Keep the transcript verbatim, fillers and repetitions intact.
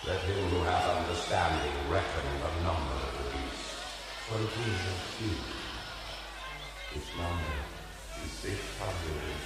Let him who hath understanding reckon the number of the beast, for it is a few. Its number is six hundred